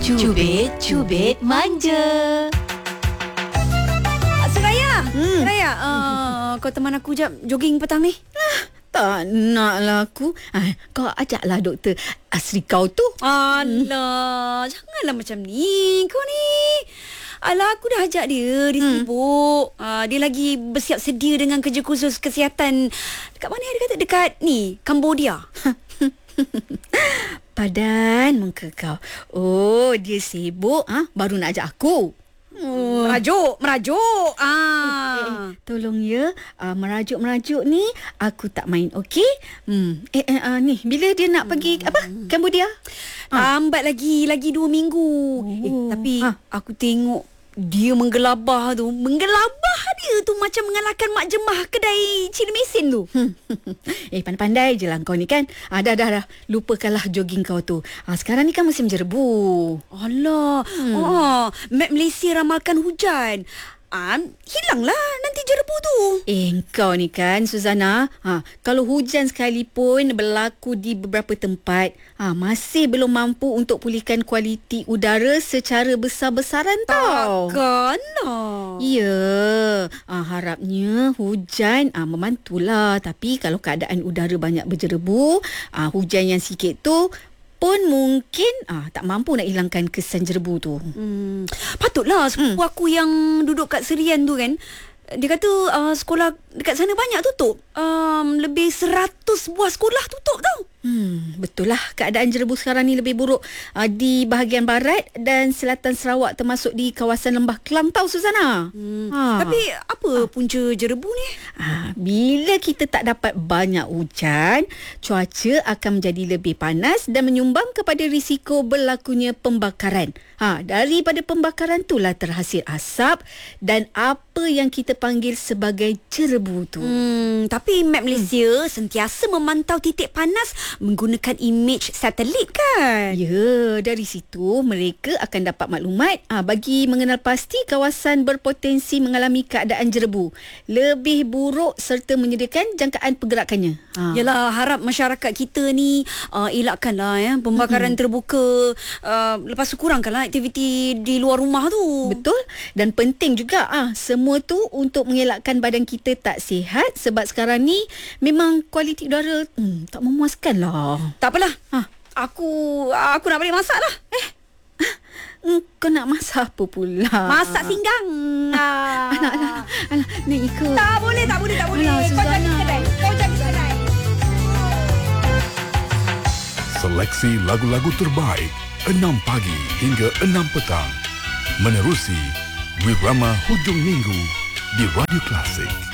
Cubit manja. Seraya, Seraya, kau teman aku jap jogging petang ni. Tak naklah aku. Kau ajaklah doktor asri kau tu. Alah, janganlah macam ni. Kau ni. Alah, aku dah ajak dia. Dia sibuk. Dia lagi bersiap sedia dengan kerja khusus kesihatan. Dekat mana dia kata? Dekat ni, Cambodia. Padan muka kau. Oh, dia sibuk baru nak ajak aku. Merajuk. Tolong ya, merajuk-merajuk ni aku tak main, okey? Ni bila dia nak pergi Cambodia? Lambat lagi 2 minggu. Tapi aku tengok dia menggelabah dia tu macam mengalahkan mak jemah kedai cili mesin tu. Pandai-pandai je lah kau ni kan. Dah. Lupakanlah jogging kau tu. Sekarang ni kan musim jerebu. Alah. Map Malaysia ramalkan hujan. Hilanglah nanti jerebu tu. Kau ni kan Suzana, kalau hujan sekalipun berlaku di beberapa tempat, masih belum mampu untuk pulihkan kualiti udara secara besar-besaran tau. Takkanlah. Ya, harapnya hujan membantulah. Tapi kalau keadaan udara banyak berjerebu, hujan yang sikit tu pun mungkin tak mampu nak hilangkan kesan jerebu tu. Patutlah sepupu aku yang duduk kat Serian tu kan, dia kata sekolah dekat sana banyak tutup. Lebih 100 buah sekolah tutup tau. Betul lah, keadaan jerebu sekarang ni lebih buruk di bahagian barat dan selatan Sarawak, termasuk di kawasan Lembah Kelang tau Suzana. Tapi apa punca jerebu ni? Bila kita tak dapat banyak hujan, cuaca akan menjadi lebih panas dan menyumbang kepada risiko berlakunya pembakaran. Daripada pembakaran itulah terhasil asap dan apa yang kita panggil sebagai jerebu tu. Tapi Map Malaysia sentiasa memantau titik panas menggunakan imej satelit kan? Ya, dari situ mereka akan dapat maklumat bagi mengenal pasti kawasan berpotensi mengalami keadaan jerebu lebih buruk serta menyediakan jangkaan pergerakannya. Yalah, harap masyarakat kita ni elakkanlah pembakaran terbuka. Lepas tu kurangkanlah aktiviti di luar rumah tu. Betul. Dan penting juga semua tu untuk mengelakkan badan kita tak sihat, sebab sekarang ni memang kualiti udara tak memuaskan lah. Tak apalah. Aku nak balik masak lah. Kau nak masak apa pula? Masak singgang. Alah, ni ikut. Tak boleh. Alah, Kau jaga kedai. Seleksi lagu-lagu terbaik 6 pagi hingga 6 petang. Menerusi Wirama Hujung Minggu di Radio Klasik.